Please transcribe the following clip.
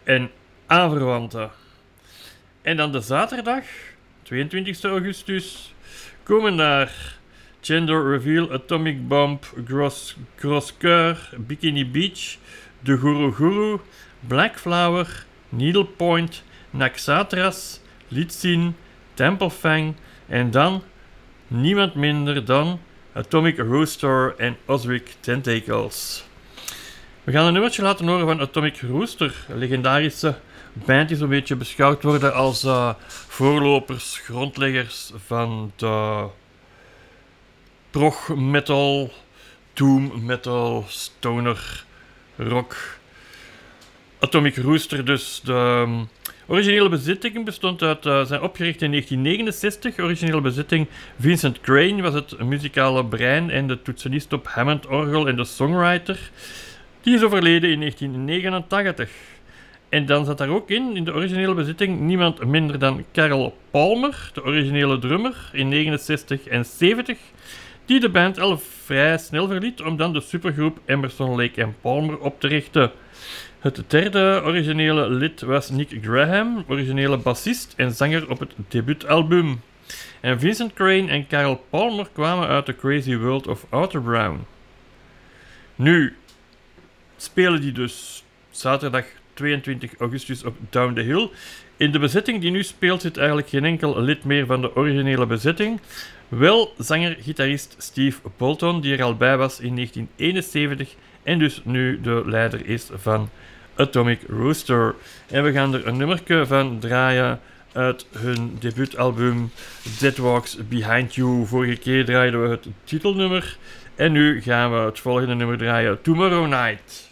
en aanverwanten. En dan de zaterdag, 22 augustus, komen daar Gender Reveal, Atomic Bomb, Gross Coeur, Bikini Beach, De Guru Guru, Black Flower, Needlepoint, Naxatras, Litzin, Temple Fang en dan niemand minder dan Atomic Rooster en Ozric Tentacles. We gaan een nummertje laten horen van Atomic Rooster, een legendarische band die zo'n beetje beschouwd worden als voorlopers, grondleggers van de prog metal, doom metal, stoner rock. Atomic Rooster dus. De originele bezitting bestond uit, zijn opgericht in 1969. Originele bezitting Vincent Crane was het muzikale brein en de toetsenist op Hammond-orgel en de songwriter. Die is overleden in 1989. En dan zat daar ook in de originele bezitting, niemand minder dan Carol Palmer, de originele drummer, in 69 en 70, die de band al vrij snel verliet om dan de supergroep Emerson, Lake en Palmer op te richten. Het derde originele lid was Nick Graham, originele bassist en zanger op het debuutalbum. En Vincent Crane en Carol Palmer kwamen uit The Crazy World of Arthur Brown. Nu spelen die dus zaterdag 22 augustus op Down the Hill. In de bezetting die nu speelt zit eigenlijk geen enkel lid meer van de originele bezetting. Wel zanger-gitarist Steve Bolton, die er al bij was in 1971 en dus nu de leider is van Atomic Rooster. En we gaan er een nummerke van draaien uit hun debuutalbum Dead Walks Behind You. Vorige keer draaiden we het titelnummer en nu gaan we het volgende nummer draaien, Tomorrow Night.